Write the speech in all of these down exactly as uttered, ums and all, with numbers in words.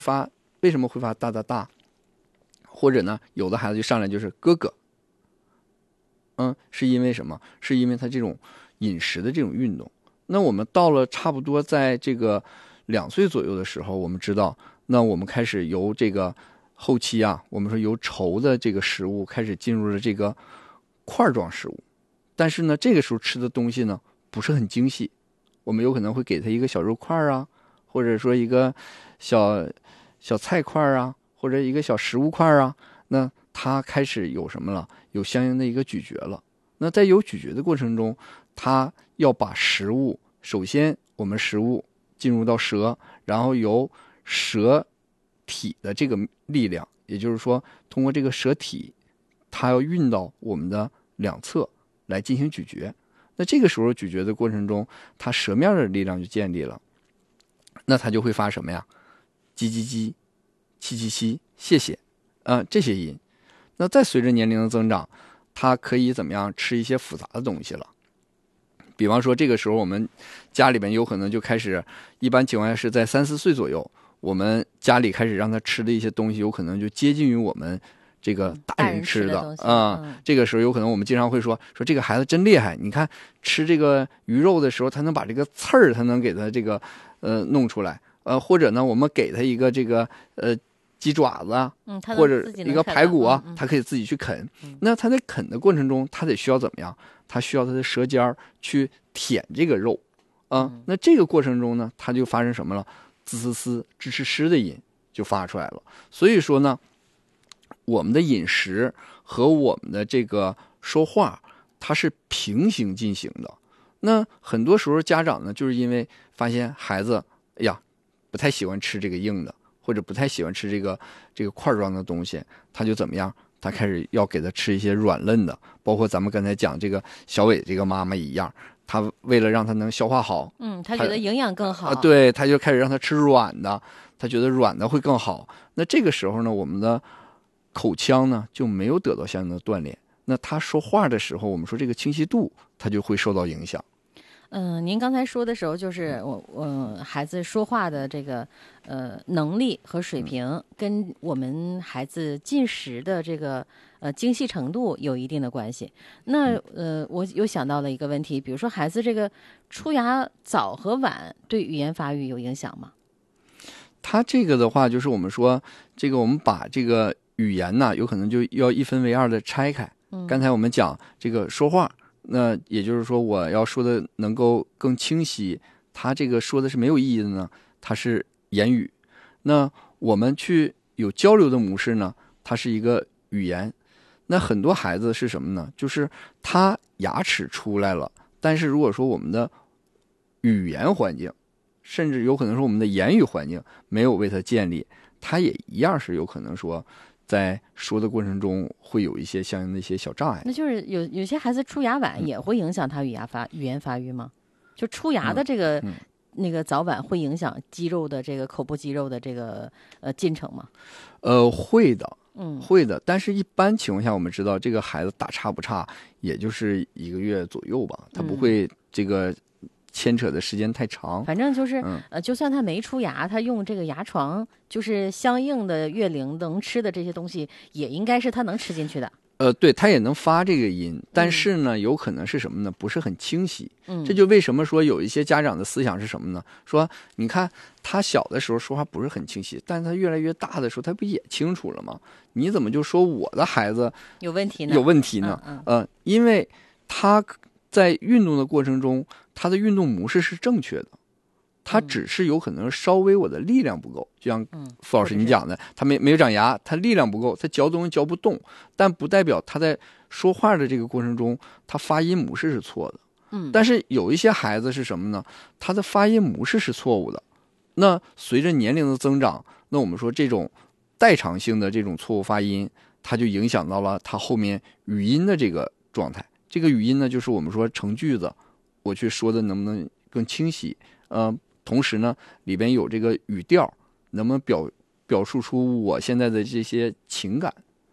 发为什么会发哒哒哒，或者呢，有的孩子就上来就是哥哥，嗯，是因为什么？是因为他这种饮食的这种运动。那我们到了差不多在这个两岁左右的时候，我们知道，那我们开始由这个后期啊，我们说由稠的这个食物开始进入了这个块状食物，但是呢，这个时候吃的东西呢不是很精细，我们有可能会给他一个小肉块啊，或者说一个小小菜块啊，或者一个小食物块啊，那他开始有什么了？有相应的一个咀嚼了。那在有咀嚼的过程中，他要把食物，首先我们食物进入到舌，然后由舌体的这个力量，也就是说通过这个舌体，它要运到我们的两侧来进行咀嚼。那这个时候咀嚼的过程中，它舌面的力量就建立了，那它就会发什么呀？叽叽叽、七七七、谢谢啊、呃、这些音。那再随着年龄的增长，它可以怎么样吃一些复杂的东西了？比方说这个时候我们家里边有可能就开始，一般情况下是在三四岁左右，我们家里开始让他吃的一些东西，有可能就接近于我们这个大人吃的啊、嗯嗯。这个时候有可能我们经常会说说这个孩子真厉害，你看吃这个鱼肉的时候，他能把这个刺儿，他能给他这个呃弄出来，呃或者呢，我们给他一个这个呃鸡爪子啊、 嗯， 或者一个排骨啊， 嗯嗯、 他可以自己去啃。 嗯、 那他在啃的过程中，他得需要怎么样？他需要他的舌尖去舔这个肉啊、嗯，那这个过程中呢，他就发生什么了？滋滋滋、吱吱吱的音就发出来了。所以说呢，我们的饮食和我们的这个说话，它是平行进行的。那很多时候家长呢，就是因为发现孩子，哎呀，不太喜欢吃这个硬的，或者不太喜欢吃这个这个块状的东西，他就怎么样？他开始要给他吃一些软嫩的，包括咱们刚才讲这个小伟这个妈妈一样，他为了让他能消化好， 嗯，他觉得营养更好啊，对，他就开始让他吃软的，他觉得软的会更好。那这个时候呢，我们的口腔呢就没有得到相应的锻炼，那他说话的时候，我们说这个清晰度，他就会受到影响。 嗯、呃，您刚才说的时候，就是我我、呃、孩子说话的这个呃能力和水平，跟我们孩子进食的这个呃精细程度有一定的关系。那呃，我又想到了一个问题，比如说孩子这个出牙早和晚对语言发育有影响吗？ 他这个的话，就是我们说这个我们把这个语言呢，有可能就要一分为二的拆开。嗯，刚才我们讲这个说话。那也就是说，我要说的能够更清晰，他这个说的是没有意义的呢，它是言语。那我们去有交流的模式呢，它是一个语言。那很多孩子是什么呢？就是他牙齿出来了，但是如果说我们的语言环境，甚至有可能说我们的言语环境没有为他建立，他也一样是有可能说在说的过程中会有一些相应的一些小障碍。 那就是有有些孩子出牙晚也会影响他语牙发语言发育吗？就出牙的这个、嗯嗯、那个早晚会影响肌肉的这个口部肌肉的这个呃进程吗？ 呃，会的， 嗯， 会的。但是一般情况下，我们知道这个孩子打差不差，也就是一个月左右吧，他不会这个牵扯的时间太长。 反正就是、 嗯、 呃，就算他没出牙，他用这个牙床，就是相应的月龄能吃的这些东西，也应该是他能吃进去的。 呃，对，他也能发这个音，但是呢，有可能是什么呢？不是很清晰。 嗯， 这就为什么说有一些家长的思想是什么呢？说你看他小的时候说话不是很清晰，但是他越来越大的时候，他不也清楚了吗？你怎么就说我的孩子有问题呢？ 有问题呢？ 嗯嗯、 呃，因为他在运动的过程中，他的运动模式是正确的。他只是有可能稍微我的力量不够，就像傅老师你讲的，他没没有长牙，他力量不够，他嚼东西嚼不动，但不代表他在说话的这个过程中，他发音模式是错的。 嗯， 但是有一些孩子是什么呢？他的发音模式是错误的。那随着年龄的增长，那我们说这种代偿性的这种错误发音，它就影响到了他后面语音的这个状态。这个语音呢，就是我们说成句子，我去说的能不能更清晰？呃。同时呢，里边有这个语调，能不能表表述出我现在的这些情感？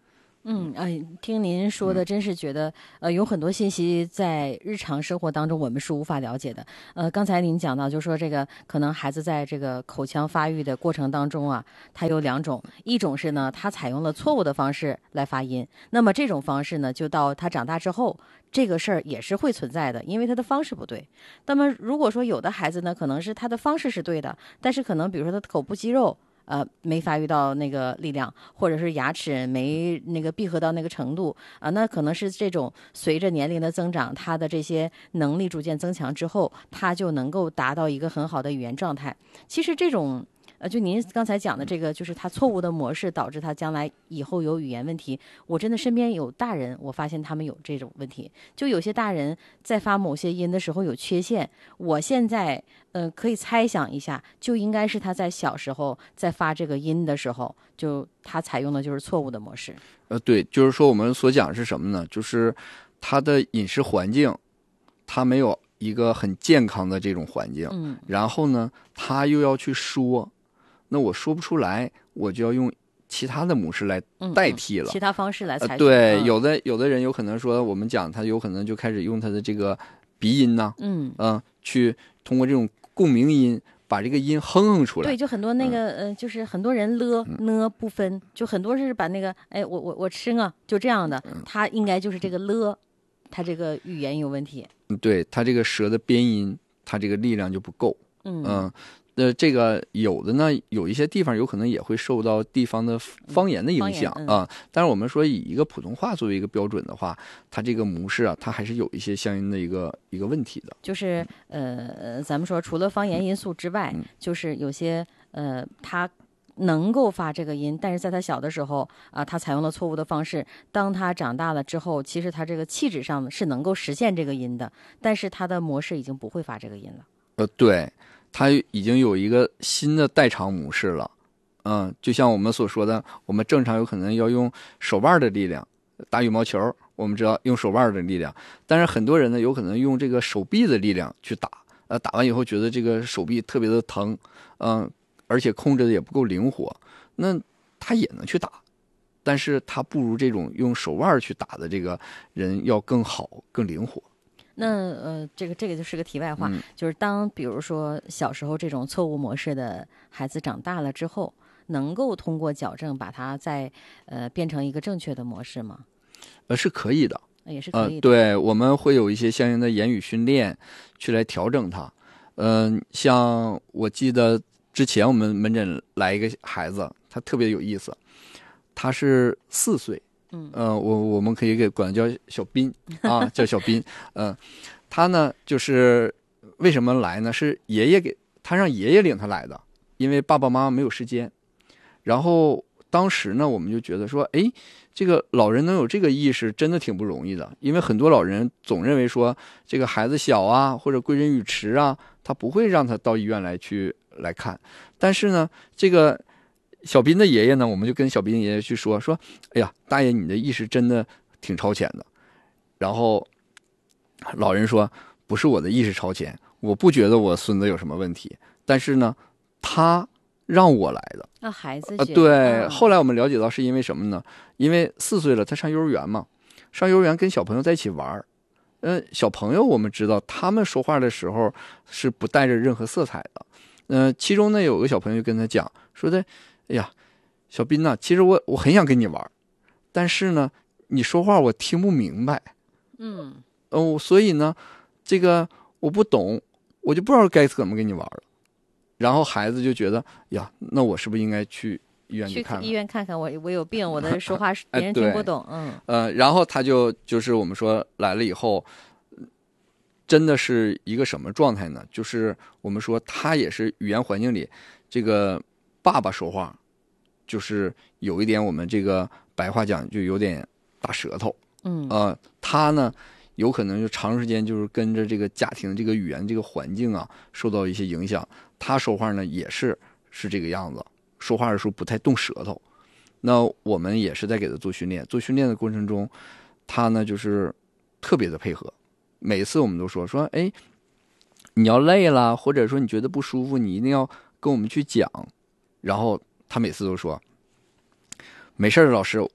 嗯，哎，听您说的，真是觉得、嗯、呃，有很多信息在日常生活当中我们是无法了解的。呃，刚才您讲到，就说这个可能孩子在这个口腔发育的过程当中啊，它有两种，一种是呢，他采用了错误的方式来发音，那么这种方式呢，就到他长大之后，这个事儿也是会存在的，因为他的方式不对。那么如果说有的孩子呢，可能是他的方式是对的，但是可能比如说他的口部肌肉呃，没发育到那个力量，或者是牙齿没那个闭合到那个程度啊、呃，那可能是这种随着年龄的增长，他的这些能力逐渐增强之后，他就能够达到一个很好的语言状态。其实这种呃，就您刚才讲的这个，就是他错误的模式导致他将来以后有语言问题。我真的身边有大人，我发现他们有这种问题。就有些大人在发某些音的时候有缺陷，我现在呃可以猜想一下，就应该是他在小时候在发这个音的时候，就他采用的就是错误的模式。 呃，对，就是说我们所讲是什么呢？就是他的饮食环境，他没有一个很健康的这种环境， 嗯， 然后呢，他又要去说。那我说不出来，我就要用其他的模式来代替了， 嗯嗯、其他方式来采取。 呃、对、 嗯， 有的有的人有可能说，我们讲他有可能就开始用他的这个鼻音呐、啊， 嗯嗯、呃，去通过这种共鸣音把这个音哼哼出来。 对，就很多那个、嗯、呃，就是很多人了呢不分，就很多是把那个哎，我我我吃啊，就这样的，他应该就是这个了，他这个语言有问题。 对，他这个舌的边音，他这个力量就不够。 嗯。 嗯呃，这个有的呢，有一些地方有可能也会受到地方的方言的影响啊、嗯呃。但是我们说以一个普通话作为一个标准的话，它这个模式啊，它还是有一些相应的一个一个问题的。 就是呃，咱们说除了方言因素之外， 嗯、 就是有些呃，他能够发这个音，但是在他小的时候啊、呃，他采用了错误的方式。当他长大了之后，其实他这个气质上是能够实现这个音的，但是他的模式已经不会发这个音了。 呃，对。它已经有一个新的代偿模式了，嗯，就像我们所说的，我们正常有可能要用手腕的力量打羽毛球，我们知道用手腕的力量，但是很多人呢有可能用这个手臂的力量去打，呃，打完以后觉得这个手臂特别的疼，嗯，而且控制的也不够灵活，那他也能去打，但是他不如这种用手腕去打的这个人要更好、更灵活。 那呃，这个这个就是个题外话， 嗯、 就是当比如说小时候这种错误模式的孩子长大了之后，能够通过矫正把它再呃变成一个正确的模式吗？ 呃，是可以的， 也是可以的。 呃、对，我们会有一些相应的言语训练去来调整它。嗯、呃，像我记得之前我们门诊来一个孩子，他特别有意思，他是四岁。 嗯， 呃，我我们可以给管叫小斌啊，叫小斌。嗯、呃，他呢就是为什么来呢？是爷爷给他让爷爷领他来的，因为爸爸妈妈没有时间。然后当时呢，我们就觉得说，哎，这个老人能有这个意识，真的挺不容易的。因为很多老人总认为说，这个孩子小啊，或者贵人语迟啊，他不会让他到医院来去来看。但是呢，这个。小斌的爷爷呢，我们就跟小斌爷爷去说说，哎呀，大爷，你的意识真的挺超前的。然后老人说，不是我的意识超前，我不觉得我孙子有什么问题，但是呢，他让我来的。 那、啊、孩子呃，对、嗯，后来我们了解到是因为什么呢？因为四岁了，他上幼儿园嘛，上幼儿园跟小朋友在一起玩，呃，小朋友我们知道他们说话的时候是不带着任何色彩的。呃，其中呢有个小朋友跟他讲说的。哎呀，小斌呐、啊，其实我我很想跟你玩，但是呢，你说话我听不明白， 嗯， 哦，所以呢，这个我不懂，我就不知道该怎么跟你玩了。然后孩子就觉得，呀，那我是不是应该去医院去看看？ 去医院看看我，我有病，我的说话别人听不懂，嗯， 呃，然后他就就是我们说来了以后，真的是一个什么状态呢？就是我们说他也是语言环境里这个爸爸说话。就是有一点，我们这个白话讲就有点大舌头， 嗯， 呃，他呢有可能就长时间就是跟着这个家庭这个语言这个环境啊受到一些影响，他说话呢也是是这个样子，说话的时候不太动舌头。那我们也是在给他做训练，做训练的过程中，他呢就是特别的配合，每次我们都说说，哎，你要累了，或者说你觉得不舒服，你一定要跟我们去讲，然后。他每次都说：“没事儿，老师，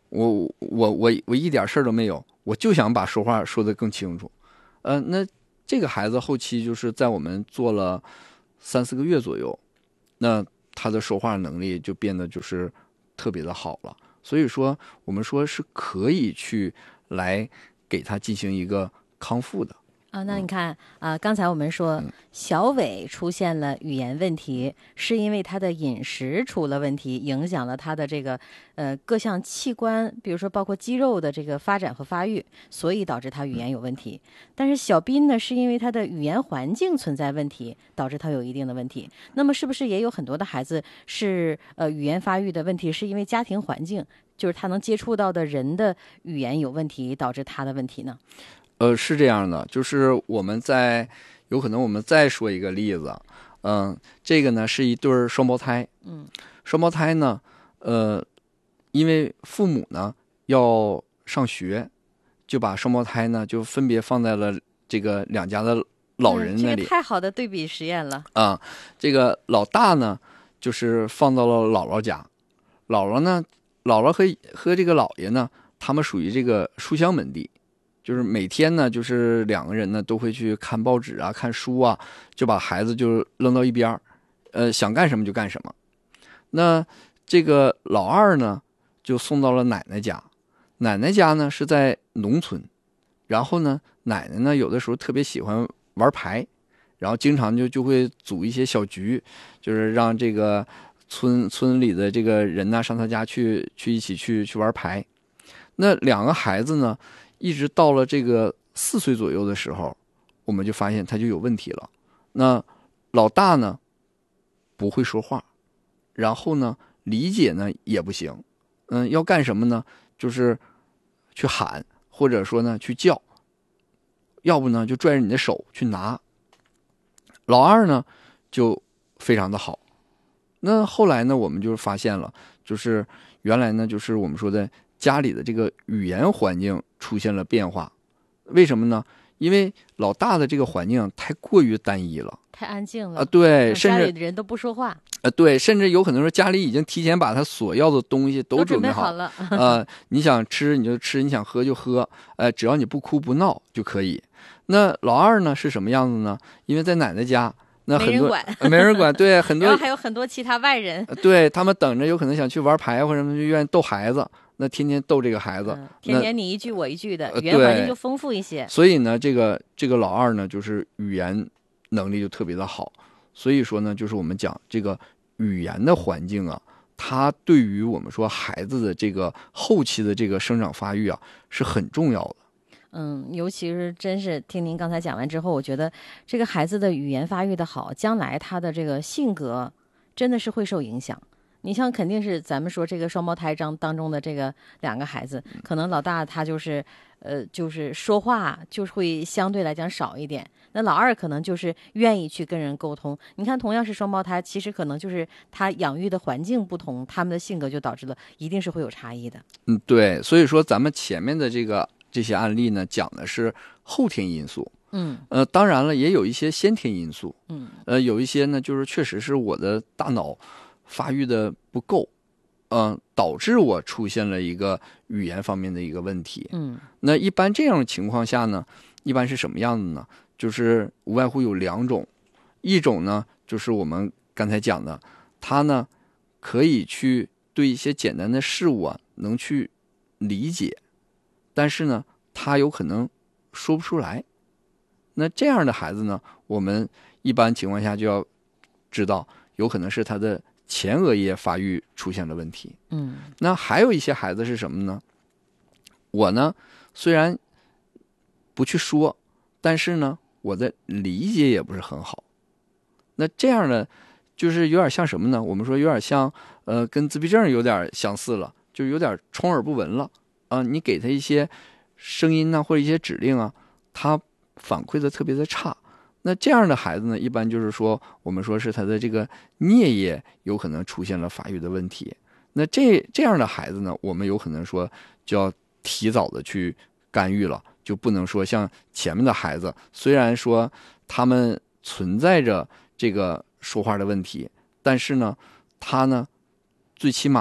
我我我我一点事儿都没有，我就想把说话说得更清楚。呃，那这个孩子后期就是在我们做了三四个月左右，那他的说话能力就变得就是特别的好了。所以说，我们说是可以去来给他进行一个康复的。 啊，那你看啊，刚才我们说小伟出现了语言问题，是因为他的饮食出了问题，影响了他的这个呃各项器官，比如说包括肌肉的这个发展和发育，所以导致他语言有问题。但是小斌呢，是因为他的语言环境存在问题，导致他有一定的问题。那么是不是也有很多的孩子是呃语言发育的问题，是因为家庭环境，就是他能接触到的人的语言有问题，导致他的问题呢？ 呃，是这样的，就是我们在有可能我们再说一个例子，嗯，这个呢是一对双胞胎， 嗯， 双胞胎呢，呃，因为父母呢要上学，就把双胞胎呢就分别放在了这个两家的老人那里。 嗯、这个太好的对比实验了啊、嗯，这个老大呢就是放到了姥姥家，姥姥呢，姥姥和和这个姥爷呢，他们属于这个书香门第。就是每天呢，就是两个人呢都会去看报纸啊、看书啊，就把孩子就扔到一边儿，呃，想干什么就干什么。那这个老二呢，就送到了奶奶家，奶奶家呢是在农村，然后呢，奶奶呢有的时候特别喜欢玩牌，然后经常就就会组一些小局，就是让这个村村里的这个人呢上他家去去一起去去玩牌。那两个孩子呢，一直到了这个四岁左右的时候，我们就发现他就有问题了。那老大呢不会说话，然后呢理解呢也不行，嗯，要干什么呢？就是去喊，或者说呢去叫，要不呢就拽着你的手去拿。老二呢就非常的好。那后来呢，我们就发现了，就是原来呢就是我们说的家里的这个语言环境出现了变化。为什么呢？因为老大的这个环境太过于单一了， 太安静了啊，对，甚至家里的人都不说话， 呃，对，甚至有可能说家里已经提前把他所要的东西都准备好好了， 呃，你想吃你就吃，你想喝就喝，呃，只要你不哭不闹就可以。那老二呢是什么样子呢？因为在奶奶家，那很多没人管， 呃没人管，对，很多， 然后还有很多其他外人， 对他们等着，有可能想去玩牌或者什么，就愿意逗孩子。那天天逗这个孩子， 嗯、天天你一句我一句的， 呃、 语言环境就丰富一些。 所以呢，这个这个老二呢，就是语言能力就特别的好。所以说呢，就是我们讲这个语言的环境啊，它对于我们说孩子的这个后期的这个生长发育啊，是很重要的。 嗯，尤其是真是听您刚才讲完之后，我觉得这个孩子的语言发育的好，将来他的这个性格真的是会受影响。你像肯定是咱们说这个双胞胎当当中的这个两个孩子，可能老大他就是呃就是说话就会相对来讲少一点，那老二可能就是愿意去跟人沟通。你看同样是双胞胎，其实可能就是他养育的环境不同，他们的性格就导致了一定是会有差异的。 嗯，对，所以说咱们前面的这个这些案例呢，讲的是后天因素。 嗯， 呃，当然了，也有一些先天因素。 嗯， 呃，有一些呢，就是确实是我的大脑发育的不够，嗯、呃，导致我出现了一个语言方面的一个问题。 嗯， 那一般这样的情况下呢，一般是什么样子呢？就是无外乎有两种，一种呢就是我们刚才讲的，他呢可以去对一些简单的事物啊能去理解，但是呢他有可能说不出来。那这样的孩子呢，我们一般情况下就要知道，有可能是他的前额叶发育出现了问题。 嗯， 那还有一些孩子是什么呢？我呢虽然不去说，但是呢我的理解也不是很好。那这样的就是有点像什么呢？我们说有点像呃跟自闭症有点相似了，就有点充耳不闻了啊、呃！你给他一些声音啊或者一些指令啊，他反馈的特别的差。那这样的孩子呢，一般就是说我们说是他的这个颞叶有可能出现了发育的问题。那这这样的孩子呢，我们有可能说就要提早的去干预了，就不能说像前面的孩子，虽然说他们存在着这个说话的问题，但是呢他呢最起码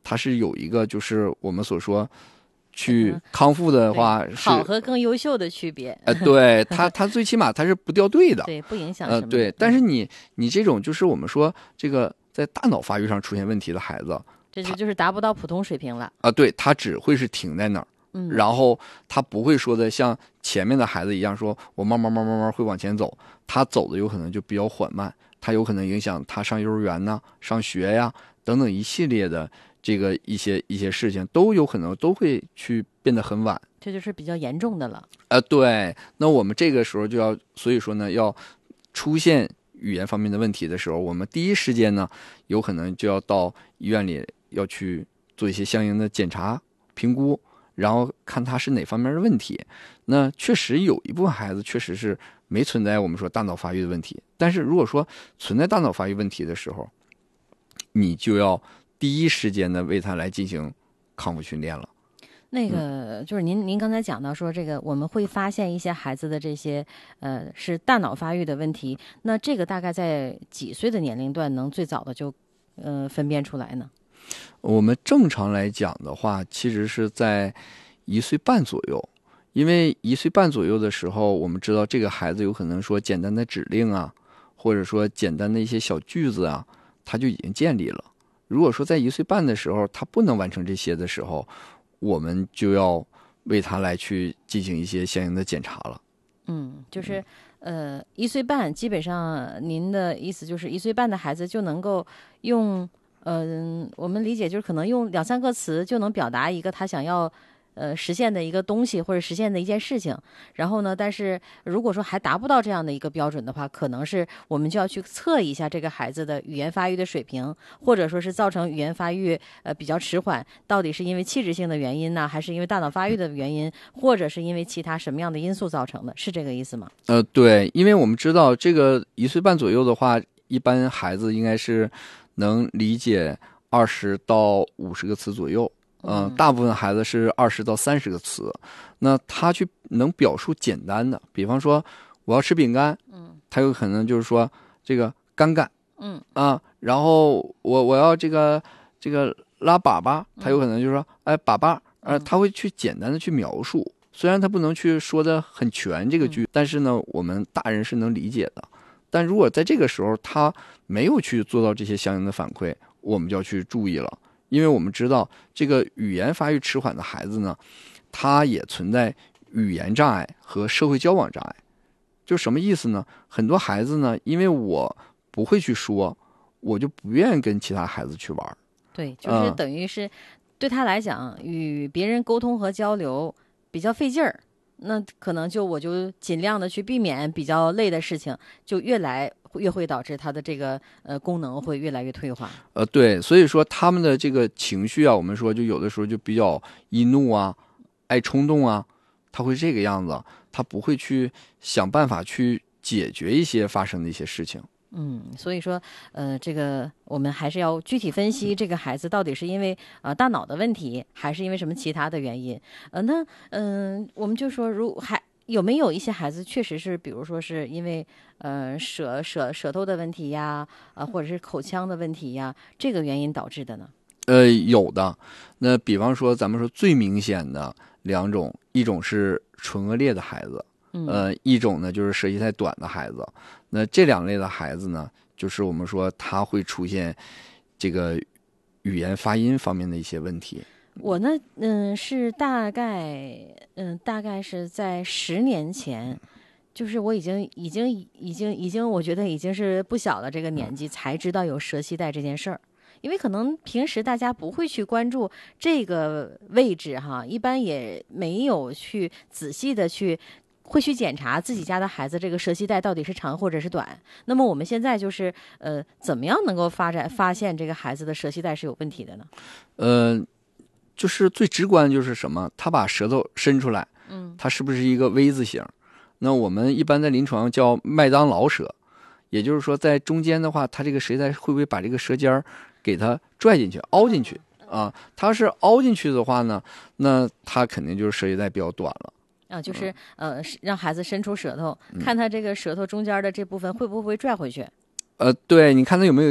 它是有一个就是我们所说去康复的话是、 嗯、好和更优秀的区别。 呃，对，它它最起码它是不掉队的， 对，不影响什么。 呃，对，但是你你这种就是我们说这个在大脑发育上出现问题的孩子， 这就就是达不到普通水平了啊、 呃。对，他只会是停在那儿， 嗯， 然后他不会说的像前面的孩子一样，说我慢慢慢慢慢会往前走，他走的有可能就比较缓慢，他有可能影响他上幼儿园呐、上学呀等等一系列的这个一些一些事情都有可能都会去变得很晚， 这就是比较严重的了。 呃，对，那我们这个时候就要，所以说呢，要出现语言方面的问题的时候，我们第一时间呢，有可能就要到医院里要去做一些相应的检查评估，然后看他是哪方面的问题。那确实有一部分孩子确实是没存在我们说大脑发育的问题，但是如果说存在大脑发育问题的时候，你就要第一时间的为他来进行康复训练了。 那个就是您您刚才讲到说这个我们会发现一些孩子的这些呃是大脑发育的问题，那这个大概在几岁的年龄段能最早的就呃分辨出来呢？ 我们正常来讲的话，其实是在一岁半左右，因为一岁半左右的时候，我们知道这个孩子有可能说简单的指令啊，或者说简单的一些小句子啊，他就已经建立了。如果说在一岁半的时候他不能完成这些的时候，我们就要为他来去进行一些相应的检查了。 嗯，就是呃一岁半，基本上您的意思就是一岁半的孩子就能够用嗯、呃，我们理解就是可能用两三个词就能表达一个他想要呃实现的一个东西或者实现的一件事情。然后呢，但是如果说还达不到这样的一个标准的话，可能是我们就要去测一下这个孩子的语言发育的水平，或者说是造成语言发育呃比较迟缓，到底是因为器质性的原因呢，还是因为大脑发育的原因，或者是因为其他什么样的因素造成的？是这个意思吗？ 呃，对，因为我们知道这个一岁半左右的话，一般孩子应该是能理解二十到五十个词左右。嗯、呃，大部分孩子是二十到三十个词，那他去能表述简单的，比方说我要吃饼干，嗯，他有可能就是说这个干干， 嗯啊，然后我我要这个这个拉粑粑，他有可能就是说，哎，粑粑，呃，他会去简单的去描述，虽然他不能去说的很全这个句，但是呢，我们大人是能理解的。但如果在这个时候他没有去做到这些相应的反馈，我们就要去注意了。因为我们知道这个语言发育迟缓的孩子呢，他也存在语言障碍和社会交往障碍。就什么意思呢？很多孩子呢，因为我不会去说，我就不愿意跟其他孩子去玩。 对，就是等于是、嗯、对他来讲，与别人沟通和交流比较费劲儿，那可能就我就尽量的去避免比较累的事情，就越来越会导致他的这个呃功能会越来越退化。 呃，对，所以说他们的这个情绪啊，我们说就有的时候就比较易怒啊，爱冲动啊，他会这个样子，他不会去想办法去解决一些发生的一些事情。 嗯，所以说，呃，这个我们还是要具体分析这个孩子到底是因为呃大脑的问题，还是因为什么其他的原因。呃，那嗯、呃，我们就说，如还有没有一些孩子确实是，比如说是因为呃舌舌舌头的问题呀，呃，或者是口腔的问题呀，这个原因导致的呢？ 呃，有的。那比方说，咱们说最明显的两种，一种是唇腭裂的孩子。呃，一种呢就是舌系太短的孩子，那这两类的孩子呢，就是我们说他会出现这个语言发音方面的一些问题。 我呢，嗯，是大概，嗯，大概是在十年前，就是我已经已经已经已经，我觉得已经是不小了这个年纪，才知道有舌系带这件事儿。因为可能平时大家不会去关注这个位置哈，一般也没有去仔细的去。会去检查自己家的孩子这个舌系带到底是长或者是短。那么我们现在就是呃，怎么样能够发展发现这个孩子的舌系带是有问题的呢？ 呃，就是最直观就是什么？他把舌头伸出来， 嗯， 它是不是一个 V 字形？那我们一般在临床叫麦当劳舌，也就是说在中间的话，它这个舌系带会不会把这个舌尖给它拽进去、凹进去啊？它是凹进去的话呢，那它肯定就是舌系带比较短了。 啊，就是呃，让孩子伸出舌头，嗯、看他这个舌头中间的这部分会不会拽回去。 呃，对，你看他有没有一个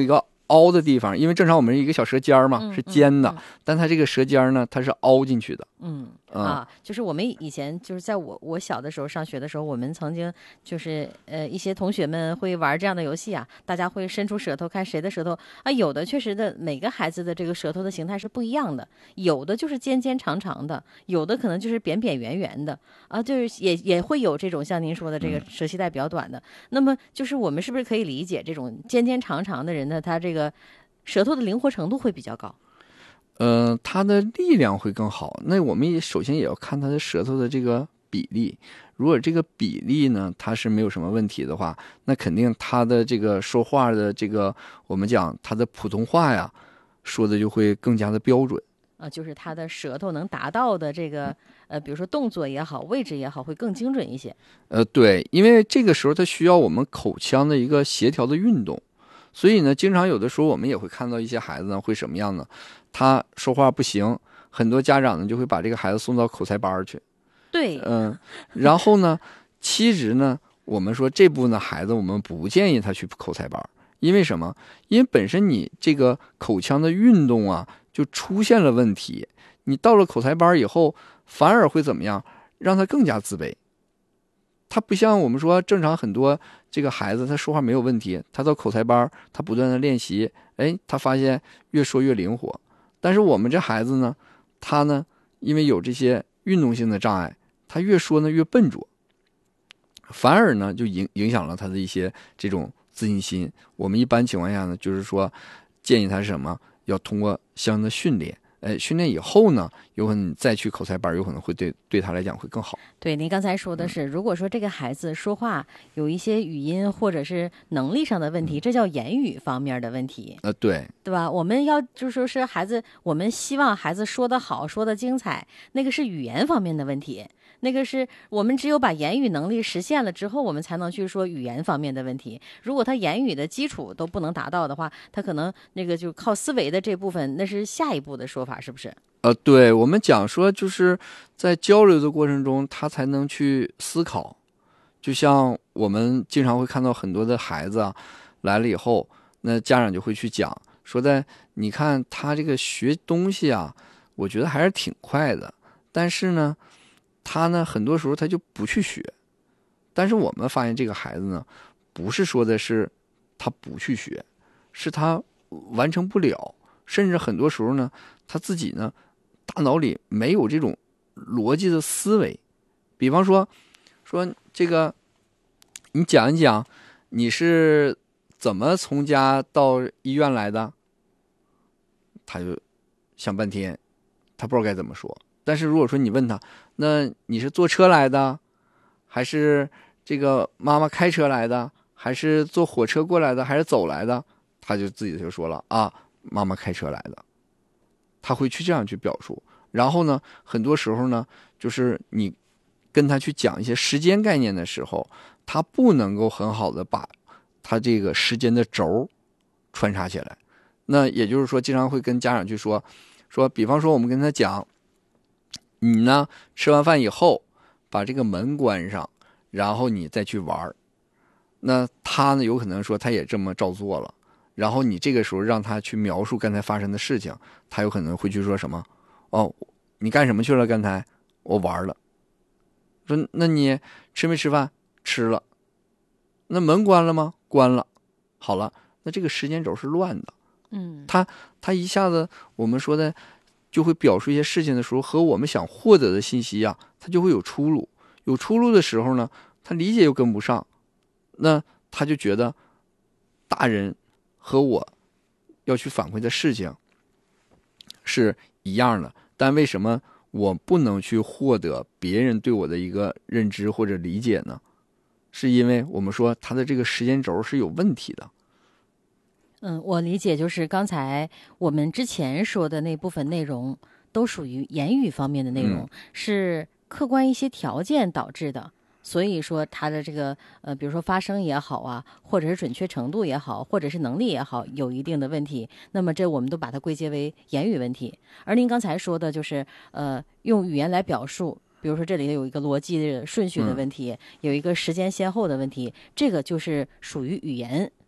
凹的地方，因为正常我们一个小舌尖儿嘛、 嗯、 是尖的、 嗯嗯、 但它这个舌尖儿呢它是凹进去的。 嗯啊，就是我们以前就是在我我小的时候上学的时候，我们曾经就是呃一些同学们会玩这样的游戏啊，大家会伸出舌头看谁的舌头啊，有的确实的每个孩子的这个舌头的形态是不一样的，有的就是尖尖长长的，有的可能就是扁扁圆圆的啊，就是也也会有这种像您说的这个舌系带比较短的。嗯、那么就是我们是不是可以理解这种尖尖长长的人呢，他这个舌头的灵活程度会比较高？ 呃，它的力量会更好。那我们也首先也要看它的舌头的这个比例。如果这个比例呢，它是没有什么问题的话，那肯定它的这个说话的这个，我们讲它的普通话呀，说的就会更加的标准。 啊，就是它的舌头能达到的这个，呃，比如说动作也好，位置也好，会更精准一些。 呃，对，因为这个时候它需要我们口腔的一个协调的运动。所以呢，经常有的时候我们也会看到一些孩子呢，会什么样呢？他说话不行，很多家长呢就会把这个孩子送到口才班去。 对， 嗯，然后呢，其实呢，我们说这部分的孩子，我们不建议他去口才班，因为什么？因为本身你这个口腔的运动啊，就出现了问题。你到了口才班以后，反而会怎么样？让他更加自卑。他不像我们说正常很多这个孩子，他说话没有问题，他到口才班，他不断的练习，哎，他发现越说越灵活。但是我们这孩子呢，他呢，因为有这些运动性的障碍，他越说呢越笨拙，反而呢就影影响了他的一些这种自信心。我们一般情况下呢，就是说建议他是什么，要通过相应的训练。哎，训练以后呢，有可能你再去口才班，有可能会对对他来讲会更好。 对，您刚才说的是，如果说这个孩子说话有一些语音或者是能力上的问题，这叫言语方面的问题。 呃，对， 对吧？我们要就是说是孩子，我们希望孩子说得好，说得精彩，那个是语言方面的问题。那个是我们只有把言语能力实现了之后，我们才能去说语言方面的问题。如果他言语的基础都不能达到的话，他可能那个就靠思维的这部分，那是下一步的说法，是不是？ 呃，对，我们讲说就是在交流的过程中，他才能去思考。就像我们经常会看到很多的孩子啊，来了以后，那家长就会去讲说的，你看他这个学东西啊，我觉得还是挺快的，但是呢，他呢很多时候他就不去学。但是我们发现这个孩子呢，不是说的是他不去学，是他完成不了，甚至很多时候呢，他自己呢大脑里没有这种逻辑的思维。比方说说这个，你讲一讲你是怎么从家到医院来的，他就想半天，他不知道该怎么说。但是如果说你问他，那你是坐车来的，还是这个妈妈开车来的，还是坐火车过来的，还是走来的，他就自己就说了啊，妈妈开车来的。他会去这样去表述。然后呢，很多时候呢，就是你跟他去讲一些时间概念的时候，他不能够很好的把他这个时间的轴穿插起来。那也就是说，经常会跟家长去说说，比方说我们跟他讲，你呢吃完饭以后把这个门关上，然后你再去玩。那他呢有可能说他也这么照做了，然后你这个时候让他去描述刚才发生的事情，他有可能会去说什么，哦，你干什么去了？刚才我玩了。说那你吃没吃饭？吃了。那门关了吗？关了。好了，那这个时间轴是乱的。 嗯， 他他一下子我们说的就会表述一些事情的时候，和我们想获得的信息啊，他就会有出入。有出入的时候呢，他理解又跟不上，那他就觉得大人和我要去反馈的事情是一样的，但为什么我不能去获得别人对我的一个认知或者理解呢？是因为我们说他的这个时间轴是有问题的。 嗯，我理解就是刚才我们之前说的那部分内容都属于言语方面的内容， 嗯、 是客观一些条件导致的。所以说他的这个呃，比如说发声也好啊，或者是准确程度也好，或者是能力也好，有一定的问题。那么这我们都把它归结为言语问题。而您刚才说的就是呃，用语言来表述，比如说这里有一个逻辑顺序的问题，嗯、有一个时间先后的问题，这个就是属于语言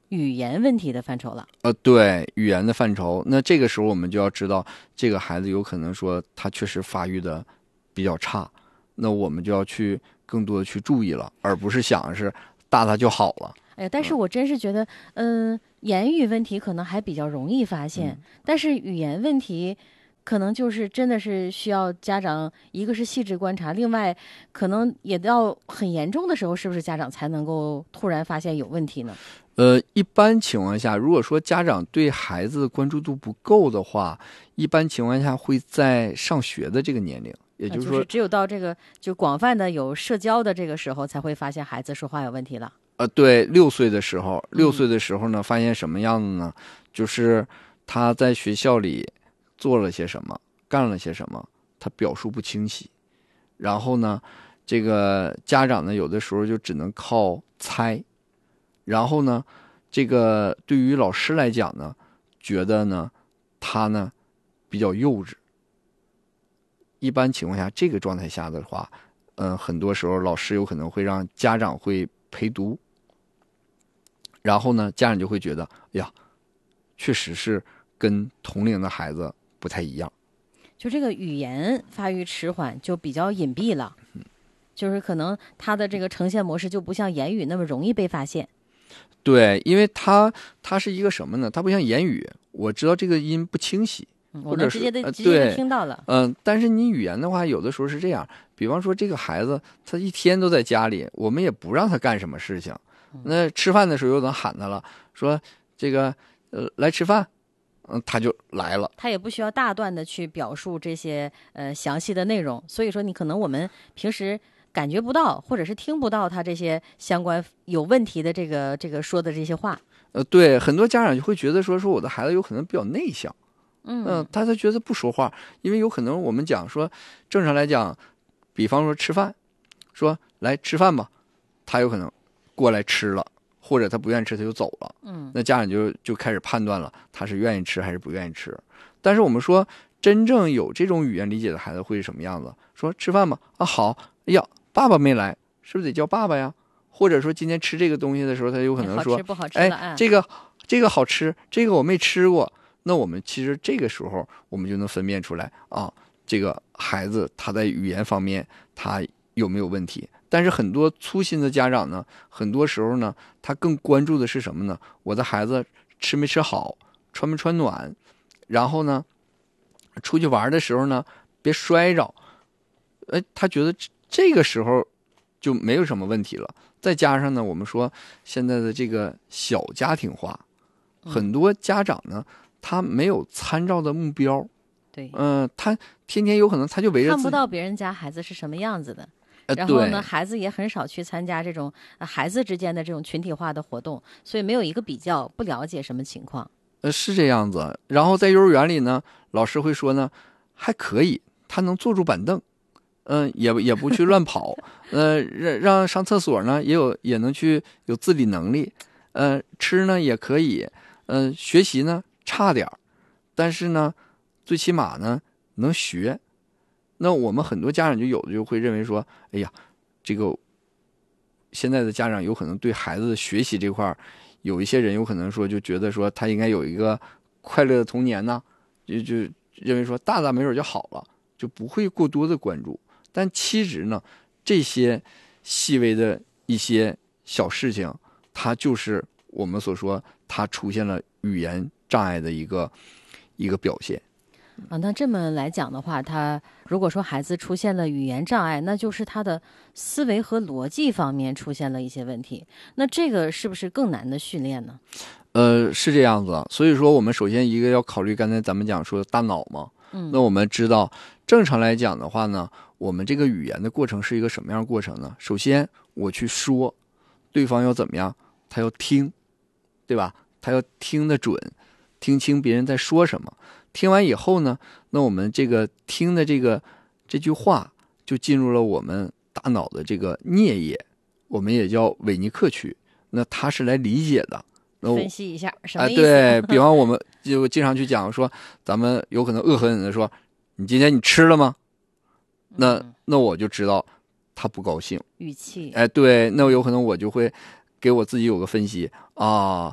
语言问题的范畴了。 呃，对，语言的范畴。那这个时候我们就要知道，这个孩子有可能说他确实发育的比较差，那我们就要去更多的去注意了，而不是想是大他就好了。 哎呀，但是我真是觉得，嗯、言语问题可能还比较容易发现， 嗯但是语言问题可能就是真的是需要家长一个是细致观察，另外可能也到很严重的时候，是不是家长才能够突然发现有问题呢？ 呃，一般情况下，如果说家长对孩子的关注度不够的话，一般情况下会在上学的这个年龄，也就是说， 呃就是只有到这个就广泛的有社交的这个时候，才会发现孩子说话有问题了。 呃，对，六岁的时候，六嗯岁的时候呢，发现什么样子呢？就是他在学校里做了些什么，干了些什么，他表述不清晰。然后呢，这个家长呢，有的时候就只能靠猜。然后呢，这个对于老师来讲呢，觉得呢，他呢比较幼稚。一般情况下，这个状态下的话，嗯、很多时候老师有可能会让家长会陪读。然后呢，家长就会觉得，哎呀，确实是跟同龄的孩子不太一样。 就这个语言发育迟缓就比较隐蔽了，就是可能他的这个呈现模式就不像言语那么容易被发现。 对，因为他他是一个什么呢？他不像言语，我知道这个音不清晰， 嗯或者是我能直接的、 呃直接的对听到了。 嗯、但是你语言的话，有的时候是这样，比方说这个孩子他一天都在家里，我们也不让他干什么事情。那吃饭的时候有人喊他了，说这个呃来吃饭，嗯，他就来了。 他也不需要大段的去表述这些呃详细的内容，所以说你可能我们平时感觉不到，或者是听不到他这些相关有问题的这个这个说的这些话。 呃，对，很多家长就会觉得说说我的孩子有可能比较内向。 嗯嗯，他他觉得不说话，因为有可能我们讲说，正常来讲，比方说吃饭，说来吃饭吧，他有可能过来吃了，或者他不愿意吃他就走了。 嗯， 那家长就就开始判断了，他是愿意吃还是不愿意吃。但是我们说，真正有这种语言理解的孩子会是什么样子？说吃饭吧，啊好，哎呀，爸爸没来，是不是得叫爸爸呀？或者说今天吃这个东西的时候，他有可能说好吃，不好吃了哎， 啊？ 这个这个好吃，这个我没吃过。那我们其实这个时候，我们就能分辨出来啊，这个孩子他在语言方面他有没有问题。但是很多粗心的家长呢，很多时候呢，他更关注的是什么呢？我的孩子吃没吃好，穿没穿暖，然后呢，出去玩的时候呢，别摔着。哎，他觉得这个时候就没有什么问题了。再加上呢，我们说现在的这个小家庭化，很多家长呢，他没有参照的目标。 对， 嗯、呃，他天天有可能他就围着自己看不到别人家孩子是什么样子的。 呃， 然后呢， 对孩子也很少去参加这种、呃、孩子之间的这种群体化的活动，所以没有一个比较，不了解什么情况。 呃，是这样子。然后在幼儿园里呢，老师会说呢，还可以，他能坐住板凳，嗯、也也不去乱跑，呃，让让上厕所呢，也有也能去有自理能力，呃，吃呢也可以，呃，学习呢差点儿，但是呢，最起码呢能学。那我们很多家长就有的就会认为说，哎呀，这个现在的家长有可能对孩子的学习这块儿，有一些人有可能说就觉得说他应该有一个快乐的童年呢，就就认为说大大没准就好了，就不会过多的关注。但其实呢，这些细微的一些小事情，它就是我们所说他出现了语言障碍的一个一个表现。 啊，那这么来讲的话，他如果说孩子出现了语言障碍，那就是他的思维和逻辑方面出现了一些问题。那这个是不是更难的训练呢？ 呃，是这样子。所以说，我们首先一个要考虑刚才咱们讲说大脑嘛。 嗯， 那我们知道，正常来讲的话呢，我们这个语言的过程是一个什么样的过程呢？首先，我去说，对方要怎么样？他要听，对吧？他要听得准，听清别人在说什么。听完以后呢，那我们这个听的这个这句话就进入了我们大脑的这个颞叶，我们也叫韦尼克区。那它是来理解的。那我分析一下什么啊， 意思？ 对比方我们就经常去讲说，咱们有可能恶狠狠的说，你今天你吃了吗？那嗯那我就知道他不高兴。 语气， 哎，对，那有可能我就会给我自己有个分析啊，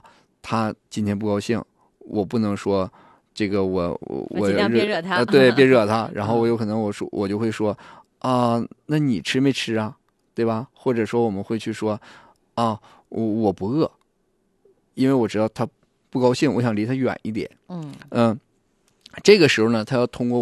他今天不高兴，我不能说这个我我我尽量别惹他， 呃、对，别惹他。然后我有可能我说我就会说啊、呃，那你吃没吃啊？对吧？或者说我们会去说啊，我我不饿，因为我知道他不高兴，我想离他远一点。 嗯嗯、呃，这个时候呢，他要通过